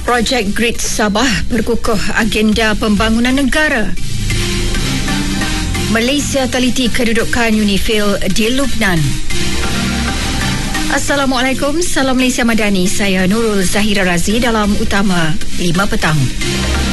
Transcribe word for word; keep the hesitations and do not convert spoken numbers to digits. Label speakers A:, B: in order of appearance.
A: Projek Grid Sabah berkukuh agenda pembangunan negara. Malaysia teliti kedudukan UNIFIL di Lubnan. Assalamualaikum, salam Malaysia Madani. Saya Nurul Zahira Razi dalam Utama lima Petang.